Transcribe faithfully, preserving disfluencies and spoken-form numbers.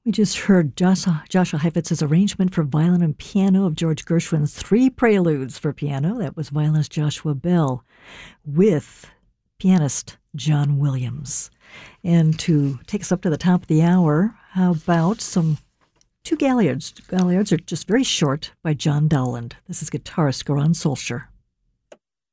We just heard Joshua, Joshua Heifetz's arrangement for violin and piano of George Gershwin's Three Preludes for piano. That was violinist Joshua Bell with pianist John Williams. And to take us up to the top of the hour, how about some two Galliards? Galliards are just very short by John Dowland. This is guitarist Goran Solskjaer.